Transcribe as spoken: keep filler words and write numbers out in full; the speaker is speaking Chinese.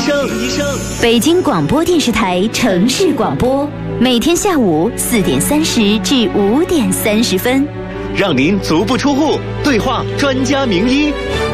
生，医生。 北京广播电视台城市广播，每天下午四点三十至五点三十分， 让您足不出户对话专家名医。